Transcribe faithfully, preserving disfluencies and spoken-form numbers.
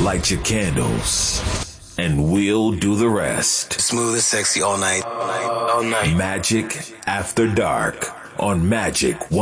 light your candles, and we'll do the rest. Smooth and sexy all night. All night. All night. Magic After Dark on Magic